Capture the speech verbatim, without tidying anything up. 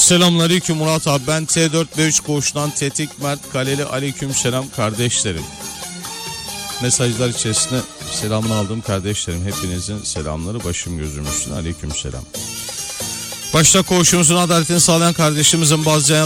Selamünaleyküm Murat abi, ben T dört B üç Koğuş'tan Tetik Mert Kaleli, aleyküm selam kardeşlerim. Mesajlar içerisinde selamını aldığım kardeşlerim, hepinizin selamları başım gözüm üstüne, aleyküm selam. Başta koğuşumuzun adaletini sağlayan kardeşimizin bazı